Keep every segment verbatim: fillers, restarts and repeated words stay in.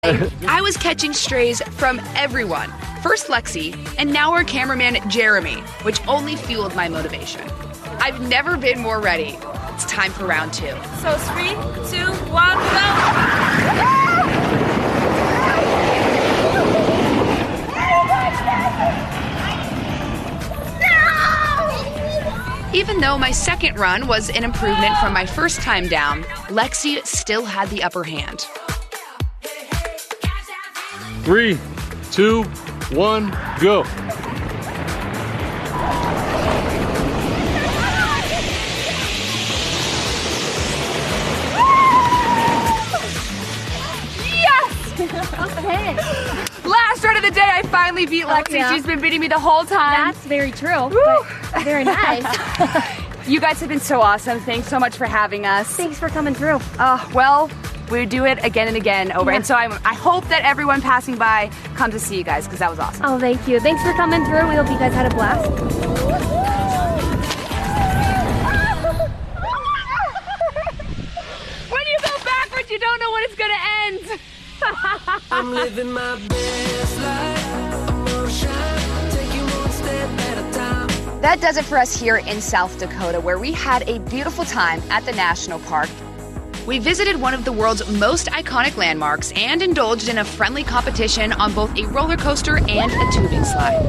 I was catching strays from everyone. First Lexi, and now our cameraman Jeremy, which only fueled my motivation. I've never been more ready. It's time for round two. So three, two, one, go! Even though my second run was an improvement from my first time down, Lexi still had the upper hand. Three, two, one, go. Last run of the day, I finally beat Lexi. Oh, yeah. She's been beating me the whole time. That's very true, but very nice. You guys have been so awesome. Thanks so much for having us. Thanks for coming through. Uh, well, we do it again and again over. Yeah. And so I, I hope that everyone passing by comes to see you guys because that was awesome. Oh, thank you. Thanks for coming through. We hope you guys had a blast. When you go backwards, you don't know when it's going to end. I'm living my best life. I'm gonna shine, take you one step at a time. That does it for us here in South Dakota, where we had a beautiful time at the National Park. We visited one of the world's most iconic landmarks and indulged in a friendly competition on both a roller coaster and a tubing slide.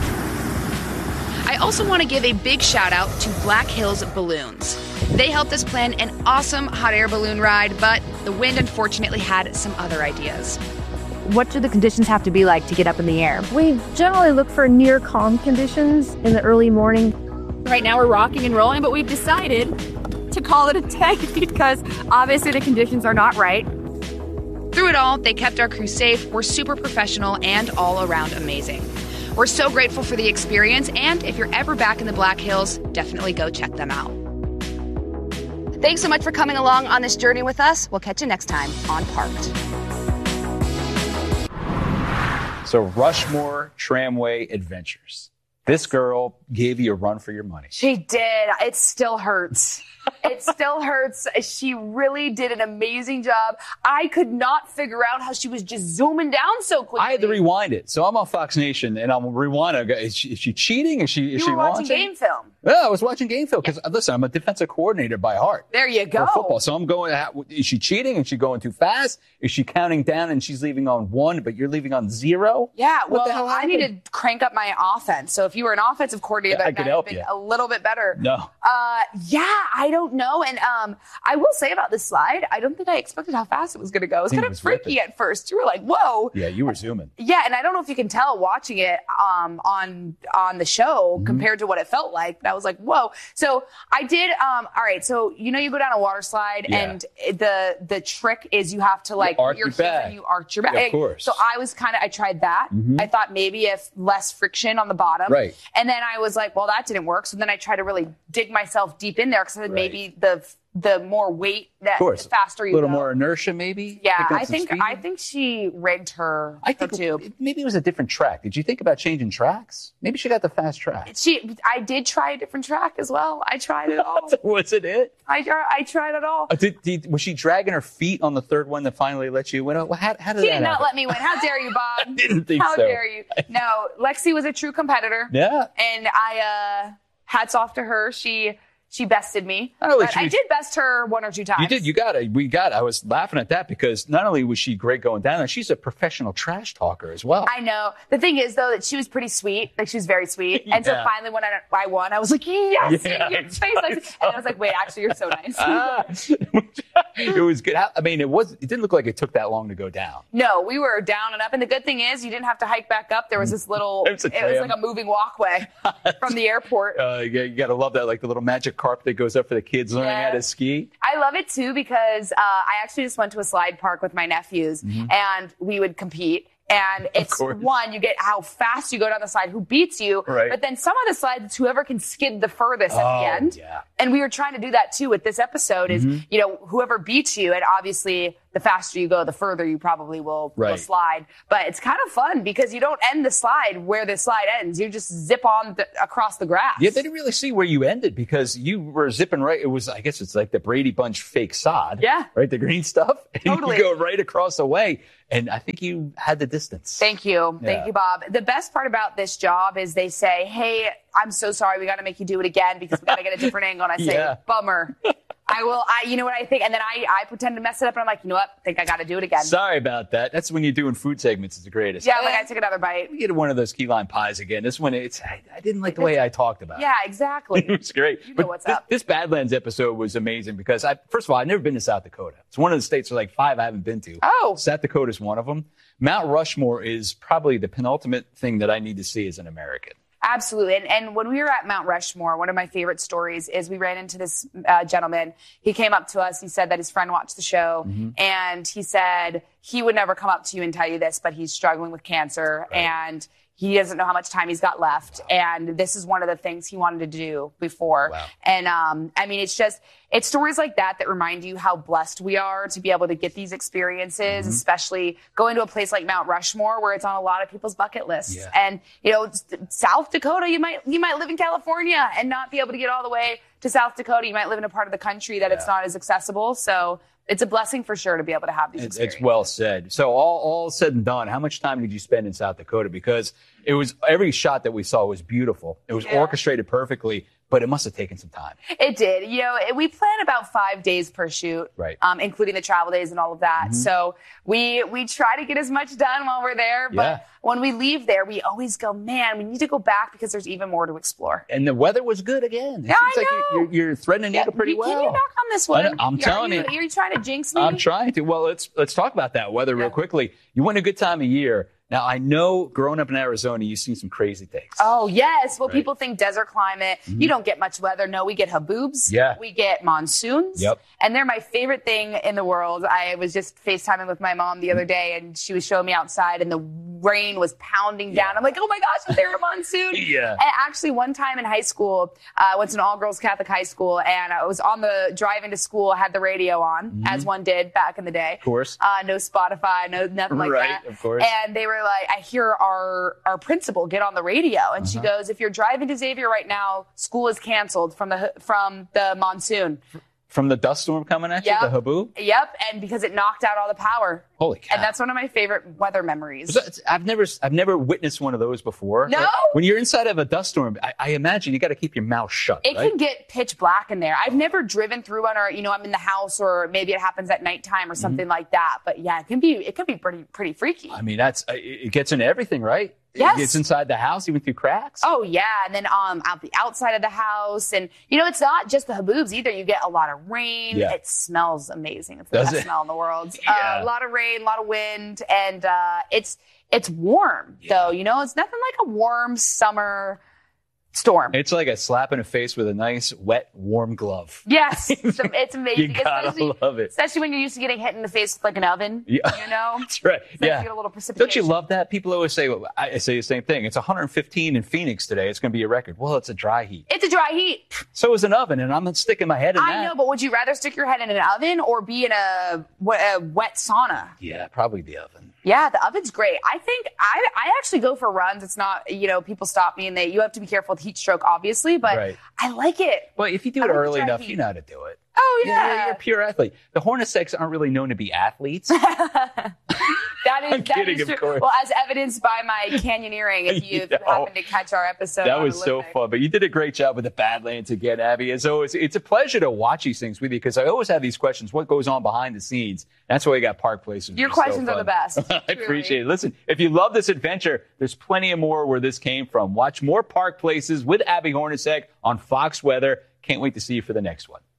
I also want to give a big shout out to Black Hills Balloons. They helped us plan an awesome hot air balloon ride, but the wind unfortunately had some other ideas. What do the conditions have to be like to get up in the air? We generally look for near calm conditions in the early morning. Right now we're rocking and rolling, but we've decided to call it a day because obviously the conditions are not right. Through it all, they kept our crew safe, were super professional, and all around amazing. We're so grateful for the experience, and if you're ever back in the Black Hills, definitely go check them out. Thanks so much for coming along on this journey with us. We'll catch you next time on Parked. So Rushmore Tramway Adventures. This girl gave you a run for your money. She did. It still hurts. It still hurts. She really did an amazing job. I could not figure out how she was just zooming down so quickly. I had to rewind it. So I'm on Fox Nation and I'm rewinding. Is she, is she cheating? Is she, is you she were watching launching? game film. Yeah, I was watching game film because, listen, I'm a defensive coordinator by heart. There you go. For football. So I'm going, is she cheating? Is she going too fast? Is she counting down and she's leaving on one, but you're leaving on zero? Yeah, What well, the hell I happened? need to crank up my offense. So if you were an offensive coordinator, Yeah, I that could might help have been you. a little bit better. No. Uh, yeah, I don't know. And um, I will say about this slide, I don't think I expected how fast it was going to go. It was I think kind it of was freaky ripping. at first. You were like, whoa. Yeah, you were zooming. Yeah, and I don't know if you can tell watching it um, on on the show Mm-hmm. compared to what it felt like. But I was like, whoa. So I did. Um, all right. So you know, you go down a water slide, Yeah. and the the trick is you have to like arch your your heels back. and you arch your back. Yeah, of course. So I was kind of I tried that. I thought maybe if less friction on the bottom. Right. And then I was like, well, that didn't work. So then I tried to really dig myself deep in there because Right. maybe the the more weight that Of course. the faster you A little go. more inertia, maybe? Yeah, Pick up I some think speed? I think she rigged her, I her think tube. it- maybe it was a different track. Did you think about changing tracks? Maybe she got the fast track. She, I did try a different track as well. I tried it all. Was it it? I, I tried it all. Uh, did, did, was she dragging her feet on the third one that finally let you win? Well, how, how did She that did not happen? let me win. How dare you, Bob? I didn't think How so. dare you? No, Lexi was a true competitor. Yeah. And I, uh, hats off to her. She, she bested me. Oh, but she I was- did best her one or two times. You did. You got it. We got it. I was laughing at that because not only was she great going down there, she's a professional trash talker as well. I know. The thing is, though, that she was pretty sweet. Like, she was very sweet. And so Yeah. finally, when I, I won, I was like, yes, Yeah. in your face. And I was like, wait, actually, you're so nice. Ah. It was good. I mean, it was. It didn't look like it took that long to go down. No, we were down and up. And the good thing is you didn't have to hike back up. There was this little, It was a it was tram. like a moving walkway from the airport. Uh, you, you got to love that, like the little magic carpet that goes up for the kids learning Yeah. how to ski. I love it too because uh, I actually just went to a slide park with my nephews and we would compete. And it's course. one, you get how fast you go down the slide, who beats you. Right. But then some of the slides, it's whoever can skid the furthest at Oh, the end. yeah. And we were trying to do that too with this episode is, you know, whoever beats you. And obviously the faster you go, the further you probably will, Right. will slide. But it's kind of fun because you don't end the slide where the slide ends. You just zip on the, across the grass. Yeah, they didn't really see where you ended because you were zipping right. It was, I guess it's like the Brady Bunch fake sod. Yeah. Right? The green stuff. And Totally. you go right across the way. And I think you had the distance. Thank you. Yeah. Thank you, Bob. The best part about this job is they say, hey, I'm so sorry. We got to make you do it again because we got to get a different angle. And I say, Yeah. bummer. I will, I, you know what I think? And then I, I pretend to mess it up and I'm like, you know what? I think I got to do it again. Sorry about that. That's when you're doing food segments. It's the greatest. yeah, like Eh, I took another bite. we get one of those key lime pies again. This one, it's I, I didn't like the way I talked about it. Yeah, exactly. It was great. You know but what's this, up. this Badlands episode was amazing because I, first of all, I've never been to South Dakota. It's one of the states or like five I haven't been to. Oh. South Dakota is one of them. Mount Rushmore is probably the penultimate thing that I need to see as an American. Absolutely. And, and when we were at Mount Rushmore, one of my favorite stories is we ran into this uh, gentleman. He came up to us. He said that his friend watched the show and he said he would never come up to you and tell you this, but he's struggling with cancer and he doesn't know how much time he's got left. And this is one of the things he wanted to do before. Wow. And, um, I mean, it's just, it's stories like that that remind you how blessed we are to be able to get these experiences, especially going to a place like Mount Rushmore where it's on a lot of people's bucket lists. Yeah. And, you know, s- South Dakota, you might, you might live in California and not be able to get all the way to South Dakota. You might live in a part of the country that it's not as accessible. So it's a blessing for sure to be able to have these It's, experiences. it's well said. So all, all said and done, how much time did you spend in South Dakota? Because it was every shot that we saw was beautiful. It was Yeah. orchestrated perfectly, but it must have taken some time. It did. You know, it, we plan about five days per shoot, Right. um, including the travel days and all of that. So we we try to get as much done while we're there. But Yeah. when we leave there, we always go, man, we need to go back because there's even more to explore. And the weather was good again. It Yeah, seems I like you're, know. you're, you're threading the needle pretty You- well. Can you knock on this I one? know, I'm Are telling you. you. Are you trying to jinx me? I'm trying to. Well, let's let's talk about that weather real Yeah. quickly. You went a good time of year. Now, I know growing up in Arizona, you've seen some crazy things. Oh, yes. Well, Right. Mm-hmm. people think desert climate. You don't get much weather. No, we get haboobs. Yeah. We get monsoons. Yep. And they're my favorite thing in the world. I was just FaceTiming with my mom the other day, and she was showing me outside, and the rain was pounding down. I'm like, oh my gosh, is there a monsoon? Yeah. And actually, one time in high school, uh, I went to an all-girls Catholic high school, and I was on the drive into school, I had the radio on, as one did back in the day. Mm-hmm. Of course. Uh, no Spotify, no nothing like Right, that. of course. And they were like, I hear our our principal get on the radio, and she Uh-huh. goes, "If you're driving to Xavier right now, school is canceled from the from the monsoon." From the dust storm coming at you, Yep. the haboob? Yep, and because it knocked out all the power. Holy cow. And that's one of my favorite weather memories. So it's- I've never, I've never witnessed one of those before. No? Like, when you're inside of a dust storm, I, I imagine you got to keep your mouth shut. It right? can get pitch black in there. I've never driven through one, or you know, I'm in the house, or maybe it happens at nighttime or something like that. But yeah, it can be it can be pretty pretty freaky. I mean, that's it it gets into everything, right? Yes. It gets inside the house, even through cracks. Oh yeah, and then um out the outside of the house, and you know, it's not just the haboobs either. You get a lot of rain. Yeah. It smells amazing. It's the Does best it? smell in the world. Yeah. Uh, a lot of rain, a lot of wind, and uh, it's it's warm though. You know, it's nothing like a warm summer storm. It's like a slap in the face with a nice, wet, warm glove. Yes, it's, it's amazing. You gotta especially, love it. especially when you're used to getting hit in the face with like an oven. Yeah. You know, That's right. So yeah. you get a little Don't precipitation. you love that? People always say, well, I say the same thing. It's one hundred fifteen in Phoenix today. It's going to be a record. Well, it's a dry heat. It's a dry heat. So is an oven, and I'm not sticking my head in that. I know, but would you rather stick your head in an oven or be in a, a wet sauna? Yeah, probably the oven. Yeah, the oven's great. I think I I actually go for runs. It's not, you know, people stop me and they, you have to be careful with heat stroke, obviously, but Right. I like it. Well, if you do I it like the early dry enough, heat. you know how to do it. Oh, Yeah, yeah. you're, you're a pure athlete. The Hornaceks aren't really known to be athletes. That is, I'm that kidding, is of true. course. Well, as evidenced by my canyoneering, if you You know. happen to catch our episode. That on was so Olympic. fun. But you did a great job with the Badlands again, Abby. And so it's, it's a pleasure to watch these things with you because I always have these questions. What goes on behind the scenes? That's why we got Park Places. Your It's so questions are fun. the best. I truly. appreciate it. Listen, if you love this adventure, there's plenty of more where this came from. Watch more Park Places with Abby Hornacek on Fox Weather. Can't wait to see you for the next one.